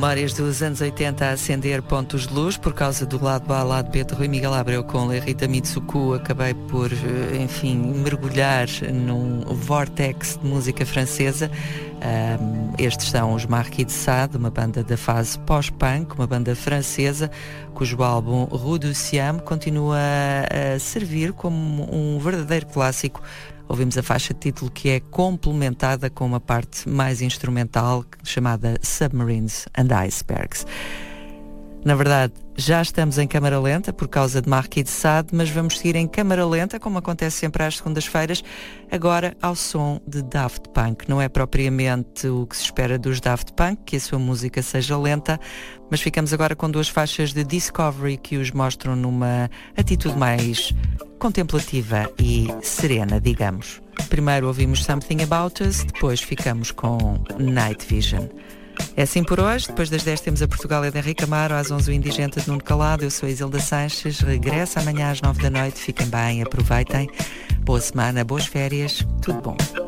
Memórias dos anos 80 a acender pontos de luz por causa do lado A, lado B de Rui Miguel Abreu com Rita Mitsuko. Acabei por, enfim, mergulhar num vortex de música francesa. Estes são os Marquis de Sade, uma banda da fase pós-punk, uma banda francesa cujo álbum Rue du Siam continua a servir como um verdadeiro clássico. Ouvimos a faixa de título, que é complementada com uma parte mais instrumental chamada Submarines and Icebergs. Na verdade, já estamos em câmara lenta por causa de Marquis de Sade, mas vamos seguir em câmara lenta, como acontece sempre às segundas-feiras, agora ao som de Daft Punk. Não é propriamente o que se espera dos Daft Punk, que a sua música seja lenta, mas ficamos agora com duas faixas de Discovery que os mostram numa atitude mais contemplativa e serena, digamos. Primeiro ouvimos Something About Us, depois ficamos com Night Vision. É assim por hoje. Depois das 10 temos a Portugal de Henrique Amaro, às 11 o Indigente de Nuno Calado. Eu sou a Isilda Sanches, regresso amanhã às 9 da noite. Fiquem bem, aproveitem, boa semana, boas férias, tudo bom.